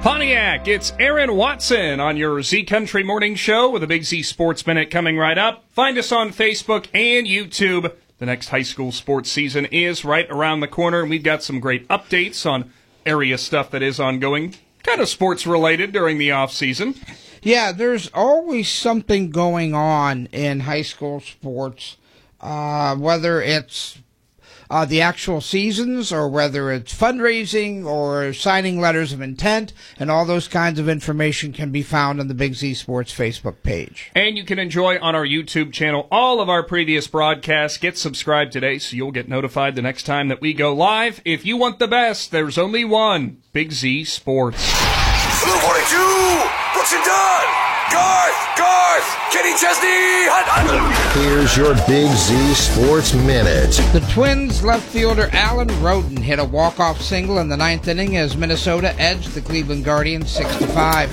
Pontiac, it's Aaron Watson on your Z Country Morning Show with a Big Z Sports Minute coming right up. Find us on Facebook and YouTube. The next high school sports season is right around the corner, and we've got some great updates on area stuff that is ongoing, kind of sports related during the off season. Yeah, there's always something going on in high school sports, whether it's the actual seasons or whether it's fundraising or signing letters of intent, and all those kinds of information can be found on the Big Z Sports Facebook page. And you can enjoy on our YouTube channel all of our previous broadcasts. Get subscribed today so you'll get notified the next time that we go live. If you want the best, there's only one, Big Z Sports. Blue 42, Brooks and Dunn, Garth, Kenny Chesney, Hunt. Here's your Big Z Sports Minute. The Twins left fielder Alan Roden hit a walk-off single in the ninth inning as Minnesota edged the Cleveland Guardians 6-5.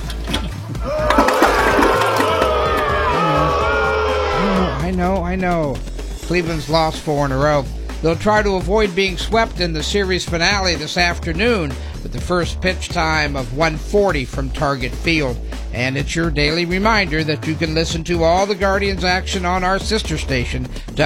I know. Cleveland's lost 4 in a row. They'll try to avoid being swept in the series finale this afternoon with the first pitch time of 1:40 from Target Field. And it's your daily reminder that you can listen to all the Guardians action on our sister station,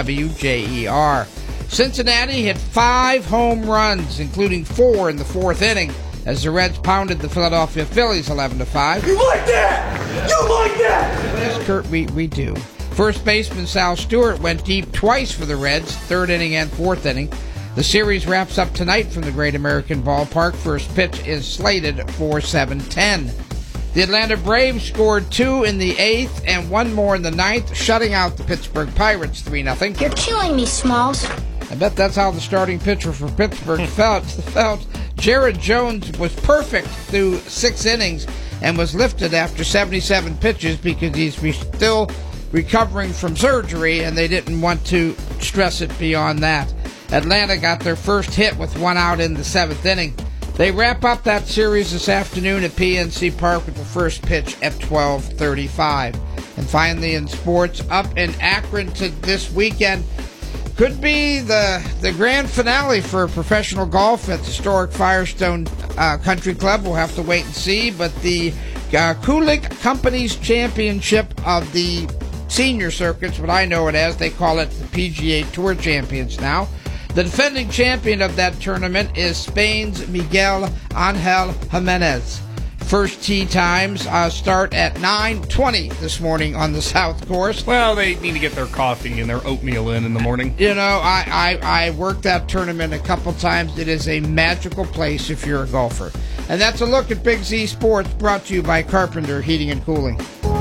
WJER. Cincinnati hit 5 home runs, including 4 in the 4th inning, as the Reds pounded the Philadelphia Phillies 11-5. You like that? You like that? Yes, Kurt, we do. First baseman Sal Stewart went deep twice for the Reds, 3rd inning and 4th inning. The series wraps up tonight from the Great American Ballpark. First pitch is slated for 7:10. The Atlanta Braves scored 2 in the 8th and 1 more in the 9th, shutting out the Pittsburgh Pirates 3-0. You're killing me, Smalls. I bet that's how the starting pitcher for Pittsburgh felt. Jared Jones was perfect through 6 innings and was lifted after 77 pitches because he's still recovering from surgery, and they didn't want to stress it beyond that. Atlanta got their first hit with 1 out in the 7th inning. They wrap up that series this afternoon at PNC Park with the first pitch at 12:35. And finally in sports, up in Akron this weekend, could be the grand finale for professional golf at the historic Firestone Country Club. We'll have to wait and see, but the Kulik Companies Championship of the senior circuits, what I know it as, they call it the PGA Tour Champions now. The defending champion of that tournament is Spain's Miguel Angel Jimenez. First tee times start at 9:20 this morning on the South Course. Well, they need to get their coffee and their oatmeal in the morning. You know, I worked that tournament a couple times. It is a magical place if you're a golfer. And that's a look at Big Z Sports, brought to you by Carpenter Heating and Cooling.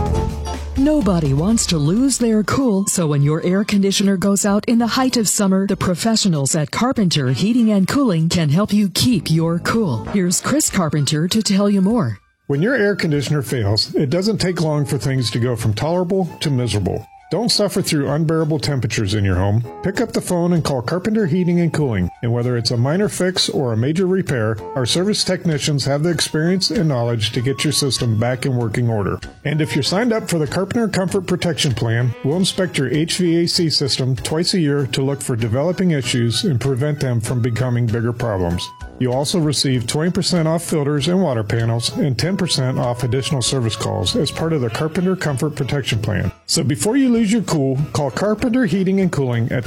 Nobody wants to lose their cool, so when your air conditioner goes out in the height of summer, the professionals at Carpenter Heating and Cooling can help you keep your cool. Here's Chris Carpenter to tell you more. When your air conditioner fails, it doesn't take long for things to go from tolerable to miserable. Don't suffer through unbearable temperatures in your home. Pick up the phone and call Carpenter Heating and Cooling. And whether it's a minor fix or a major repair, our service technicians have the experience and knowledge to get your system back in working order. And if you're signed up for the Carpenter Comfort Protection Plan, we'll inspect your HVAC system twice a year to look for developing issues and prevent them from becoming bigger problems. You'll also receive 20% off filters and water panels and 10% off additional service calls as part of the Carpenter Comfort Protection Plan. So before you lose your cool, call Carpenter Heating and Cooling at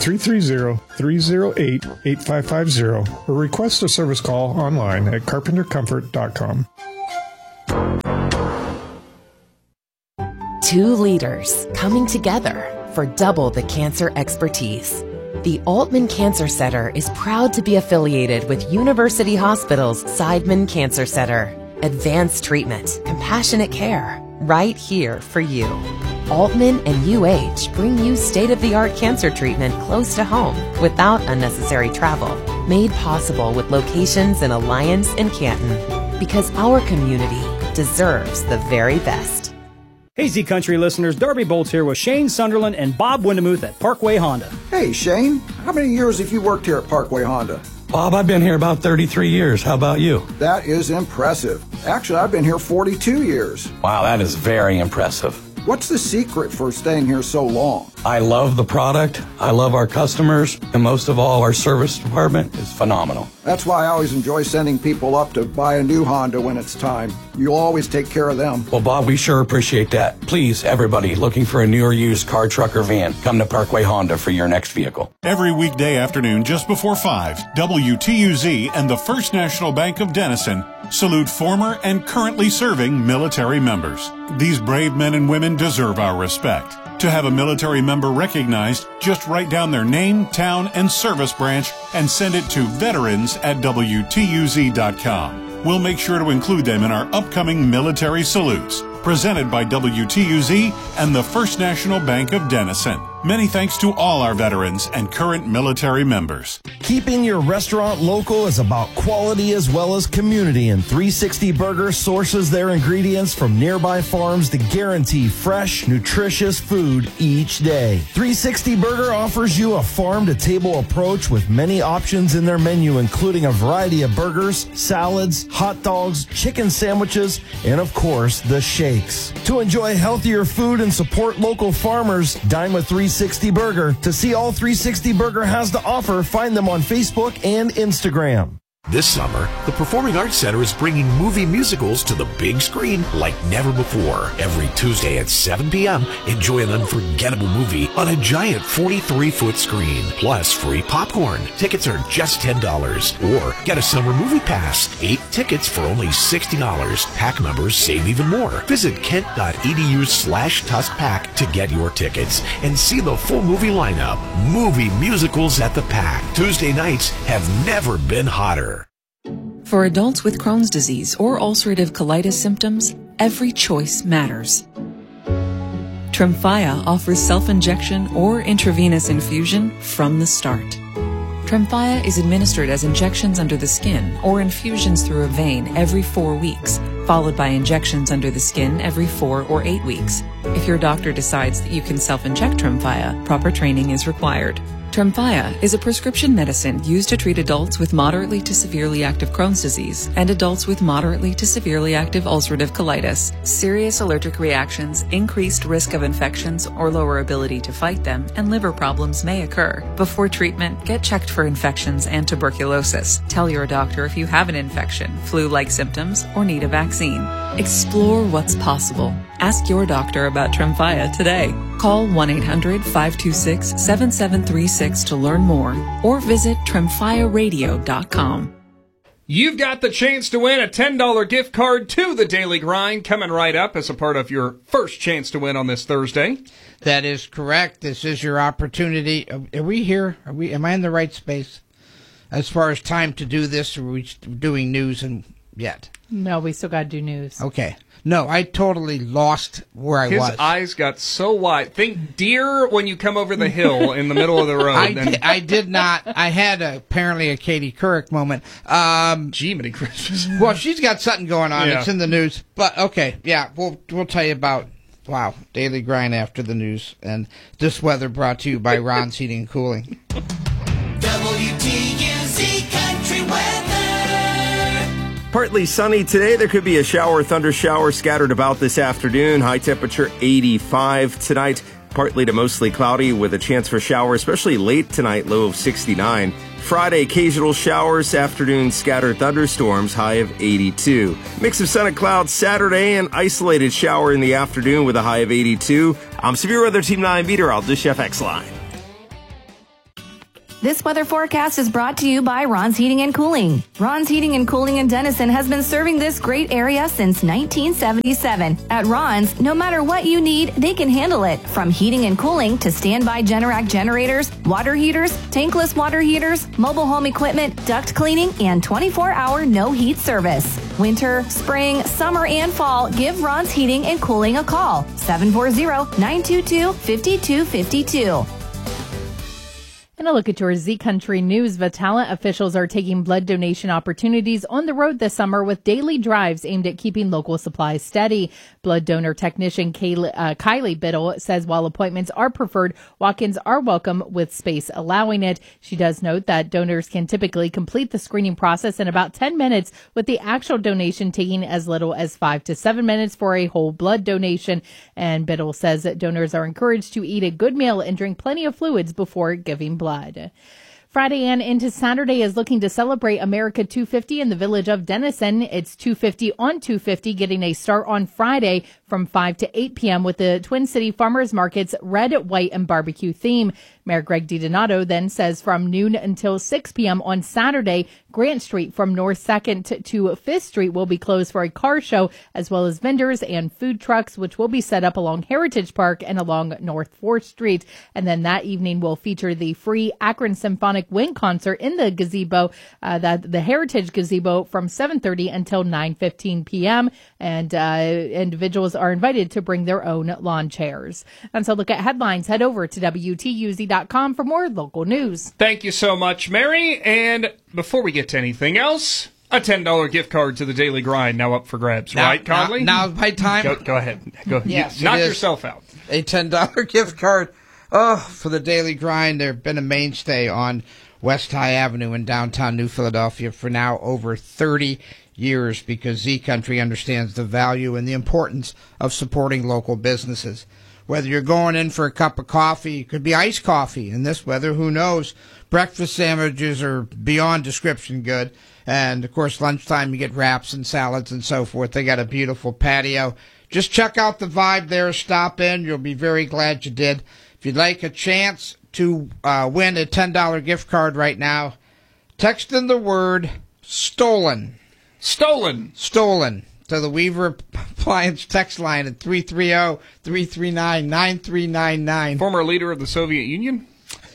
330-308-8550 or request a service call online at carpentercomfort.com. 2 leaders coming together for double the cancer expertise. The Altman Cancer Center is proud to be affiliated with University Hospital's Seidman Cancer Center. Advanced treatment, compassionate care, right here for you. Altman and UH bring you state-of-the-art cancer treatment close to home without unnecessary travel. Made possible with locations in Alliance and Canton. Because our community deserves the very best. Hey Z Country listeners, Darby Bolts here with Shane Sunderland and Bob Windemuth at Parkway Honda. Hey Shane, how many years have you worked here at Parkway Honda? Bob, I've been here about 33 years. How about you? That is impressive. Actually, I've been here 42 years. Wow, that is very impressive. What's the secret for staying here so long? I love the product, I love our customers, and most of all, our service department is phenomenal. That's why I always enjoy sending people up to buy a new Honda when it's time. You'll always take care of them. Well, Bob, we sure appreciate that. Please, everybody looking for a new or used car, truck, or van, come to Parkway Honda for your next vehicle. Every weekday afternoon just before 5, WTUZ and the First National Bank of Denison salute former and currently serving military members. These brave men and women deserve our respect. To have a military member recognized, just write down their name, town, and service branch and send it to veterans@WTUZ.com. We'll make sure to include them in our upcoming military salutes. Presented by WTUZ and the First National Bank of Denison. Many thanks to all our veterans and current military members. Keeping your restaurant local is about quality as well as community, and 360 Burger sources their ingredients from nearby farms to guarantee fresh, nutritious food each day. 360 Burger offers you a farm-to-table approach with many options in their menu, including a variety of burgers, salads, hot dogs, chicken sandwiches, and of course, the shakes. To enjoy healthier food and support local farmers, dine with 360 Burger. To see all 360 Burger has to offer, find them on Facebook and Instagram. This summer, the Performing Arts Center is bringing movie musicals to the big screen like never before. Every Tuesday at 7 p.m., enjoy an unforgettable movie on a giant 43-foot screen, plus free popcorn. Tickets are just $10. Or get a summer movie pass. 8 tickets for only $60. PAC members save even more. Visit kent.edu/TuskPAC to get your tickets and see the full movie lineup. Movie musicals at the PAC. Tuesday nights have never been hotter. For adults with Crohn's disease or ulcerative colitis symptoms, every choice matters. Tremfya offers self-injection or intravenous infusion from the start. Tremfya is administered as injections under the skin or infusions through a vein every 4 weeks, followed by injections under the skin every 4 or 8 weeks. If your doctor decides that you can self-inject Tremfya, proper training is required. Tremfya is a prescription medicine used to treat adults with moderately to severely active Crohn's disease and adults with moderately to severely active ulcerative colitis. Serious allergic reactions, increased risk of infections or lower ability to fight them, and liver problems may occur. Before treatment, get checked for infections and tuberculosis. Tell your doctor if you have an infection, flu-like symptoms, or need a vaccine. Explore what's possible. Ask your doctor about Tremfya today. Call 1-800-526-7736 to learn more or visit TremfyaRadio.com. You've got the chance to win a $10 gift card to the Daily Grind coming right up as a part of your first chance to win on this Thursday. That is correct. This is your opportunity. Are we here? Am I in the right space as far as time to do this, or are we doing news and yet? No, we still got to do news. Okay. No, I totally lost where I was. His eyes got so wide. Think deer when you come over the hill in the middle of the road. I did not. I had apparently a Katie Couric moment. Gee, many Christmas. Well, she's got something going on. Yeah. It's in the news. But, okay, yeah, we'll tell you about, Daily Grind after the news. And this weather brought to you by Ron's Heating and Cooling. WTUZ Country Weather. Partly sunny today. There could be a shower, thunder shower scattered about this afternoon. High temperature 85 tonight. Partly to mostly cloudy with a chance for shower, especially late tonight, low of 69. Friday, occasional showers, afternoon scattered thunderstorms, high of 82. Mix of sun and clouds Saturday, an isolated shower in the afternoon with a high of 82. I'm Severe Weather Team 9 meteorologist Chef X-Line. This weather forecast is brought to you by Ron's Heating and Cooling. Ron's Heating and Cooling in Denison has been serving this great area since 1977. At Ron's, no matter what you need, they can handle it. From heating and cooling to standby Generac generators, water heaters, tankless water heaters, mobile home equipment, duct cleaning, and 24-hour no-heat service. Winter, spring, summer, and fall, give Ron's Heating and Cooling a call. 740-922-5252. And And a look at your Z Country news. Vitala officials are taking blood donation opportunities on the road this summer with daily drives aimed at keeping local supplies steady. Blood donor technician Kylie Biddle says while appointments are preferred, walk-ins are welcome with space allowing it. She does note that donors can typically complete the screening process in about 10 minutes, with the actual donation taking as little as 5 to 7 minutes for a whole blood donation. And Biddle says that donors are encouraged to eat a good meal and drink plenty of fluids before giving blood. Friday and into Saturday is looking to celebrate America 250 in the village of Denison. It's 250 on 250, getting a start on Friday from 5 to 8 p.m. with the Twin City Farmers Market's red, white, and barbecue theme. Mayor Greg DiDonato then says from noon until 6 p.m. on Saturday, Grant Street from North 2nd to 5th Street will be closed for a car show, as well as vendors and food trucks, which will be set up along Heritage Park and along North 4th Street. And then that evening will feature the free Akron Symphonic Wind Concert in the gazebo, the Heritage Gazebo, from 7:30 until 9:15 p.m. And individuals are invited to bring their own lawn chairs. And so look at headlines. Head over to WTUZ.com for more local news. Thank you so much, Mary. And before we get to anything else, a $10 gift card to the Daily Grind now up for grabs, right, Conley? Now's my time. Go ahead. Go ahead. Yes, knock yourself out. A $10 gift card for the Daily Grind. They've been a mainstay on West High Avenue in downtown New Philadelphia for now over 30 years, because Z Country understands the value and the importance of supporting local businesses. Whether you're going in for a cup of coffee, it could be iced coffee in this weather, who knows? Breakfast sandwiches are beyond description good. And, of course, lunchtime you get wraps and salads and so forth. They got a beautiful patio. Just check out the vibe there. Stop in. You'll be very glad you did. If you'd like a chance to win a $10 gift card right now, text in the word stolen. Stolen. Stolen. To the Weaver Appliance text line at 330-339-9399. Former leader of the Soviet Union?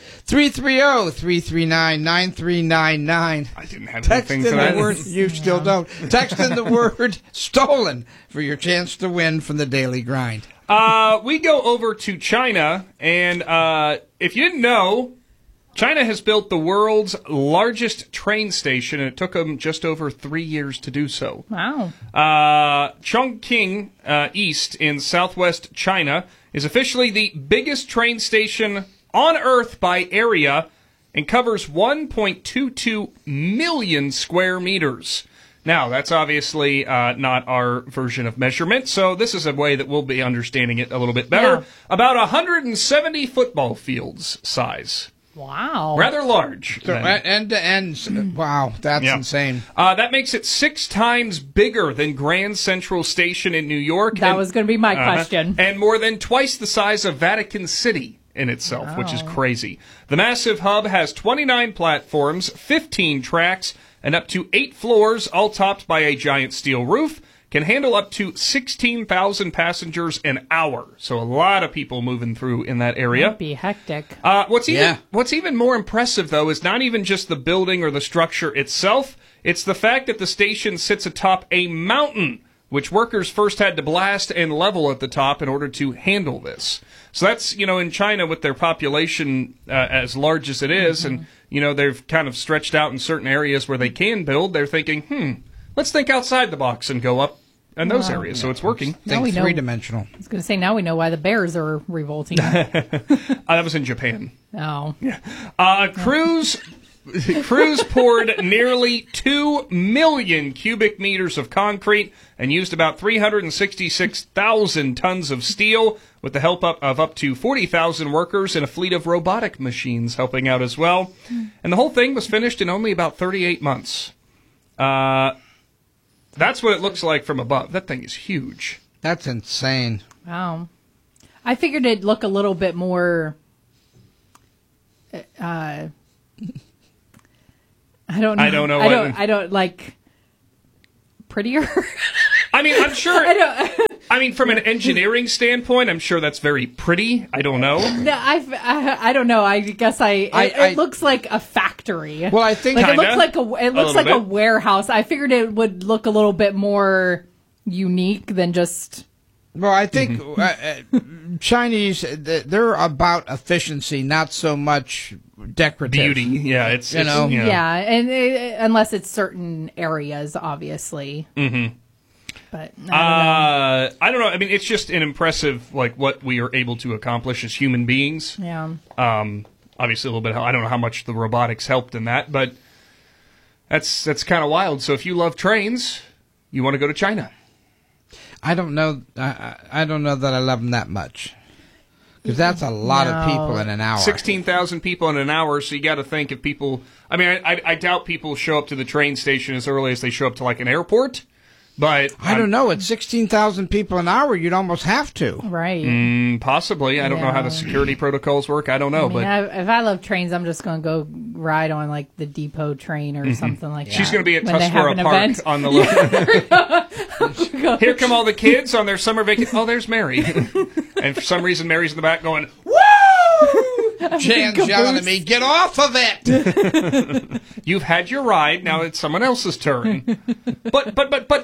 330-339-9399. I didn't have Text anything in for that. the word, you still don't. Text in the word stolen for your chance to win from the Daily Grind. We go over to China, and if you didn't know, China has built the world's largest train station, and it took them just over 3 years to do so. Wow. Chongqing East in southwest China is officially the biggest train station on Earth by area and covers 1.22 million square meters. Now, that's obviously not our version of measurement, so this is a way that we'll be understanding it a little bit better. Yeah. About 170 football fields size. Wow. Rather large. So, end to end. Wow, that's insane. That makes it 6 times bigger than Grand Central Station in New York. That was going to be my question. And more than twice the size of Vatican City in itself, which is crazy. The massive hub has 29 platforms, 15 tracks, and up to 8 floors, all topped by a giant steel roof. Can handle up to 16,000 passengers an hour. So a lot of people moving through in that area. That'd be hectic. What's even more impressive, though, is not even just the building or the structure itself. It's the fact that the station sits atop a mountain, which workers first had to blast and level at the top in order to handle this. So that's, in China with their population as large as it is, and, they've kind of stretched out in certain areas where they can build, they're thinking, let's think outside the box and go up in those areas. So it's working. Think three-dimensional. I was going to say, now we know why the bears are revolting. That was in Japan. Oh. Yeah. Cruise poured nearly 2 million cubic meters of concrete and used about 366,000 tons of steel with the help of up to 40,000 workers and a fleet of robotic machines helping out as well. And the whole thing was finished in only about 38 months. That's what it looks like from above. That thing is huge. That's insane. Wow. I figured it'd look a little bit more... I don't know. I don't like prettier. I mean, I'm sure. I mean, from an engineering standpoint, I'm sure that's very pretty. I don't know. No, I don't know. I guess it looks like a factory. Well, I think it looks like a warehouse. I figured it would look a little bit more unique than just. Well, I think Chinese, they're about efficiency, not so much decorative beauty. Yeah, it's Yeah, and unless it's certain areas, obviously. Mm-hmm. But I don't know. I mean, it's just an impressive, like, what we are able to accomplish as human beings. Yeah. Obviously, a little bit. I don't know how much the robotics helped in that, but that's kind of wild. So, if you love trains, you want to go to China. I don't know. I don't know that I love them that much. Because that's a lot of people in an hour. 16,000 people in an hour, so you got to think if people... I mean, I doubt people show up to the train station as early as they show up to, like, an airport, but... I don't know. At 16,000 people an hour, you'd almost have to. Right. Possibly. I don't know how the security protocols work. I don't know, if I love trains, I'm just going to go ride on, like, the depot train or something like that. She's going to be at Tuscarora Park on the... Here come all the kids on their summer vacation. Oh, there's Mary. And for some reason, Mary's in the back going, woo! Jan's yelling at me, get off of it! You've had your ride, now it's someone else's turn. But.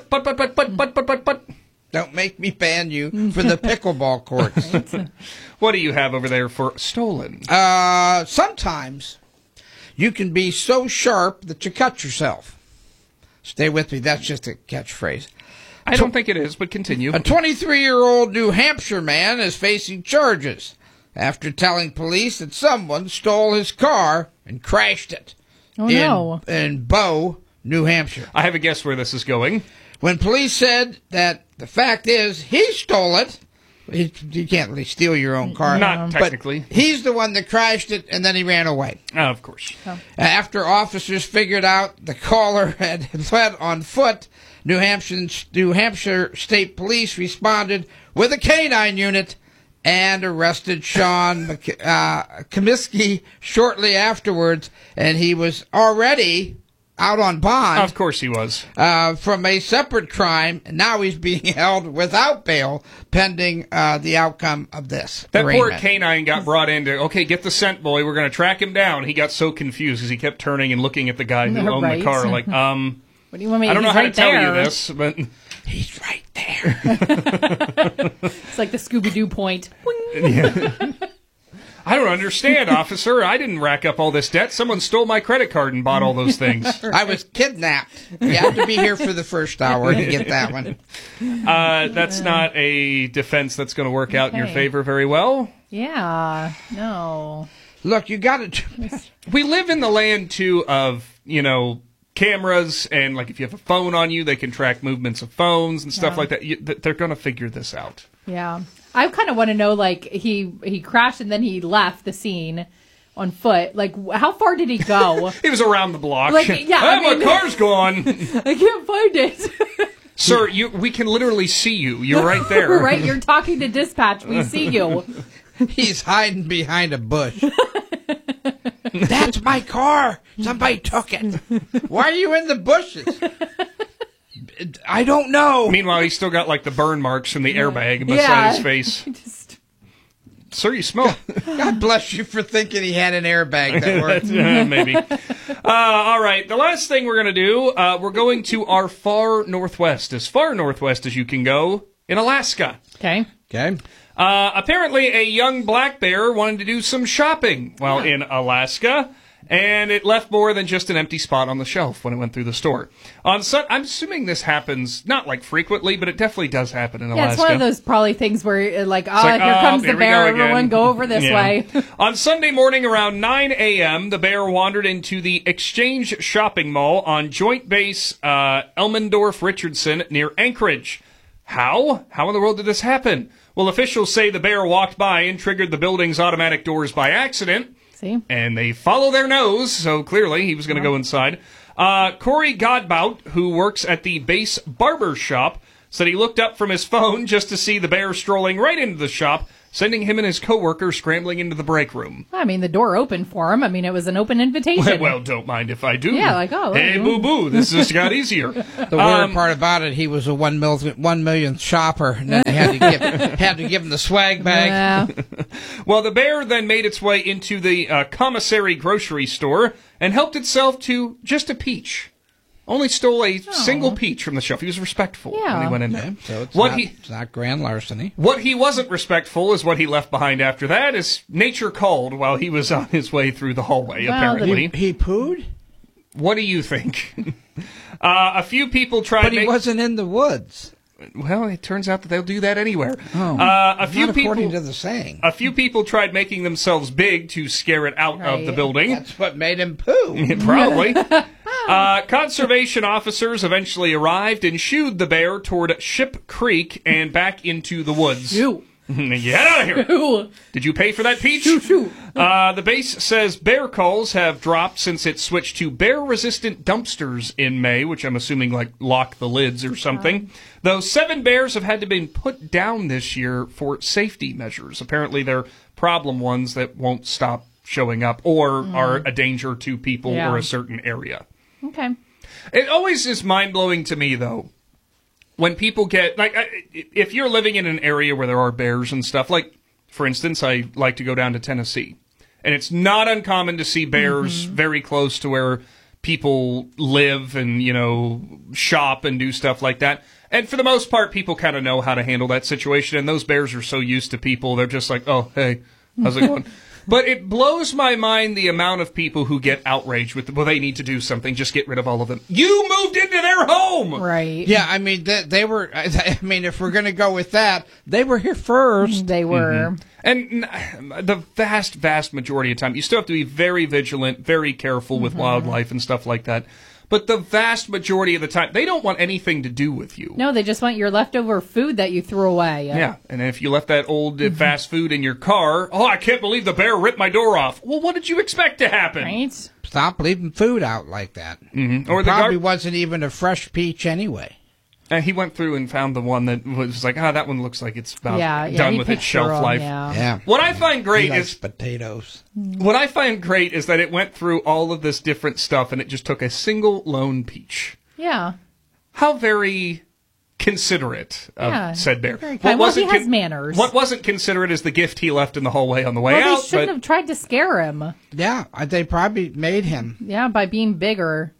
Don't make me ban you for the pickleball courts. What do you have over there for stolen? Sometimes you can be so sharp that you cut yourself. Stay with me, that's just a catchphrase. I don't think it is, but continue. A 23-year-old New Hampshire man is facing charges after telling police that someone stole his car and crashed it in Bow, New Hampshire. I have a guess where this is going. When police said that the fact is he stole it, you can't really steal your own car. Not technically. But he's the one that crashed it, and then he ran away. Of course. After officers figured out the caller had fled on foot, New Hampshire State Police responded with a canine unit and arrested Sean Comiskey shortly afterwards, and he was already out on bond. Of course he was. From a separate crime, and now he's being held without bail pending the outcome of this. That arraignment. poor canine got brought in to, okay, get the scent boy, we're going to track him down. He got so confused because he kept turning and looking at the guy who owned the car like, what do you want me? I don't know how to tell there. you this, but... He's right there. It's like the Scooby-Doo point. I don't understand, officer. I didn't rack up all this debt. Someone stole my credit card and bought all those things. I was kidnapped. You have to be here for the first hour to get that one. That's not a defense that's going to work out in your favor very well. Yeah, no. Look, you got to... We live in the land, too, of, cameras, and, like, if you have a phone on you, they can track movements of phones and stuff like that. They're going to figure this out. Yeah. I kind of want to know, like, he crashed and then he left the scene on foot. Like, how far did he go? He was around the block. Like, yeah, my car's gone. I can't find it. Sir, we can literally see you. You're right there. Right, you're talking to dispatch. We see you. He's hiding behind a bush. That's my car. Somebody took it. Why are you in the bushes? I don't know. Meanwhile, he's still got, like, the burn marks from the airbag beside his face. Sir, you smell. God bless you for thinking he had an airbag that worked. Maybe. All right, the last thing we're going to do, we're going to our far northwest as you can go, in Alaska. Okay. Apparently, a young black bear wanted to do some shopping while in Alaska, and it left more than just an empty spot on the shelf when it went through the store. I'm assuming this happens, not like frequently, but it definitely does happen in Alaska. Yeah, it's one of those probably things where, here comes the bear, everyone go over this way. On Sunday morning around 9 a.m., the bear wandered into the Exchange Shopping Mall on Joint Base Elmendorf-Richardson near Anchorage. How? How in the world did this happen? Well, officials say the bear walked by and triggered the building's automatic doors by accident. See? And they follow their nose, so clearly he was going to go inside. Corey Godbout, who works at the Base Barber Shop, said he looked up from his phone just to see the bear strolling right into the shop, sending him and his coworker scrambling into the break room. I mean, the door opened for him. I mean, it was an open invitation. Well, don't mind if I do. Yeah, like, hey, boo-boo, this just got easier. The weird part about it, he was a 1 millionth shopper, and then they had to give him the swag bag. Yeah. Well, the bear then made its way into the commissary grocery store and helped itself to just a peach. Only stole a single peach from the shelf. He was respectful when he went in there. So it's It's not grand larceny. What he wasn't respectful is what he left behind after that, is nature called while he was on his way through the hallway, apparently. He pooed? What do you think? A few people tried... But he wasn't in the woods. Well, it turns out that they'll do that anywhere. A few people, according to the saying. A few people tried making themselves big to scare it out of the building. That's what made him poo. Probably. Conservation officers eventually arrived and shooed the bear toward Ship Creek and back into the woods. Get out of here! Did you pay for that peach? The base says bear calls have dropped since it switched to bear-resistant dumpsters in May, which I'm assuming like lock the lids or something. Though 7 bears have had to be put down this year for safety measures. Apparently they're problem ones that won't stop showing up or are a danger to people or a certain area. Okay. It always is mind-blowing to me, though, when people get, like, if you're living in an area where there are bears and stuff, like, for instance, I like to go down to Tennessee, and it's not uncommon to see bears very close to where people live and, you know, shop and do stuff like that. And for the most part, people kind of know how to handle that situation, and those bears are so used to people, they're just like, oh, hey, how's it going? But it blows my mind the amount of people who get outraged with, well, they need to do something, just get rid of all of them. You moved into their home! Right. Yeah, I mean, they were, I mean, if we're going to go with that, they were here first. They were. And the vast, vast majority of time, you still have to be very vigilant, very careful with wildlife and stuff like that. But the vast majority of the time, they don't want anything to do with you. No, they just want your leftover food that you threw away. Yeah, and if you left that old fast food in your car, oh, I can't believe the bear ripped my door off. Well, what did you expect to happen? Right? Stop leaving food out like that. Or it probably wasn't even a fresh peach anyway. And he went through and found the one that was like, that one looks like it's about done with its shelf life. Yeah. What I find great He is likes potatoes. What I find great is that it went through all of this different stuff and it just took a single lone peach. Yeah. How very considerate of said bear. Very kind. Well, he has manners. What wasn't considerate is the gift he left in the hallway on the way out. They shouldn't have tried to scare him. Yeah, they probably made him. Yeah, by being bigger.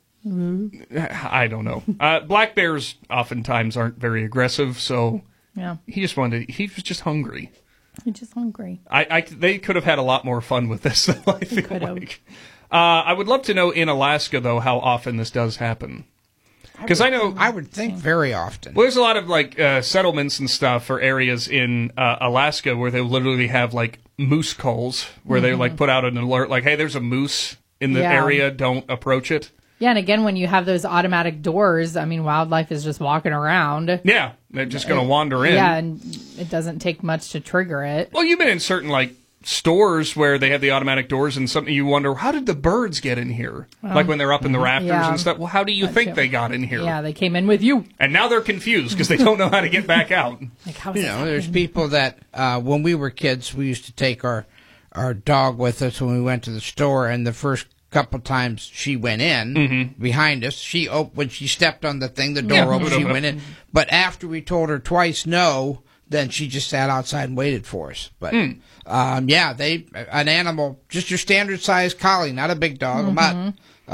I don't know. Black bears oftentimes aren't very aggressive, so he was just hungry. He's just hungry. They could have had a lot more fun with this than I feel like. I would love to know in Alaska, though, how often this does happen. Because I would think very often. Well, there's a lot of like settlements and stuff or areas in Alaska where they literally have like moose calls where they like put out an alert like, hey, there's a moose in the area, don't approach it. Yeah, and again, when you have those automatic doors, I mean, wildlife is just walking around. Yeah, they're just going to wander in. Yeah, and it doesn't take much to trigger it. Well, you've been in certain, like, stores where they have the automatic doors and something you wonder, how did the birds get in here? Like when they're up in the rafters and stuff. Well, how do you think they got in here? Yeah, they came in with you. And now they're confused because they don't know how to get back out. Like, how there's people that, when we were kids, we used to take our dog with us when we went to the store, and the first couple times she went in behind us. When she stepped on the thing, the door opened, she went in. But after we told her twice no, then she just sat outside and waited for us. But an animal, just your standard sized collie, not a big dog, a mutt.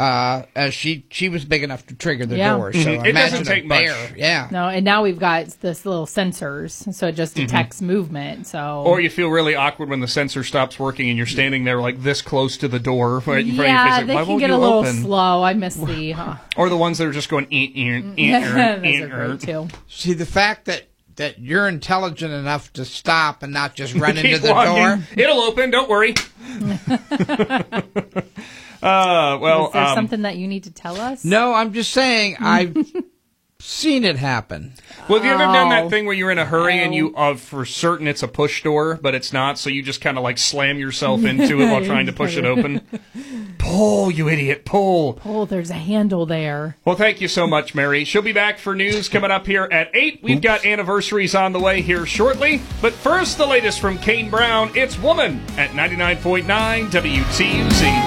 She was big enough to trigger the door. So it doesn't take much. Yeah. No, and now we've got this little sensors, so it just detects movement. So, or you feel really awkward when the sensor stops working and you're standing there like this close to the door right in front of your face. Yeah, like, they why can won't get you a little open? slow. I miss the. Or the ones that are just going Those are great too. See, the fact that you're intelligent enough to stop and not just run into the door. It'll open, don't worry. Is there something that you need to tell us? No, I'm just saying I've seen it happen. Well, have you ever done that thing where you're in a hurry and you, for certain it's a push door, but it's not, so you just kind of like slam yourself into it while trying to push it open? Pull, you idiot, pull. Pull, there's a handle there. Well, thank you so much, Mary. She'll be back for news coming up here at 8. We've got anniversaries on the way here shortly. But first, the latest from Kane Brown. It's Woman at 99.9 WTUZ.